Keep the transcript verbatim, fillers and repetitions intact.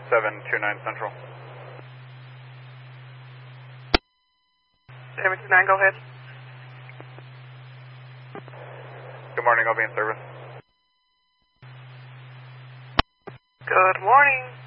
seven two nine Central. seven two nine, go ahead. Good morning, I'll be in service. Good morning.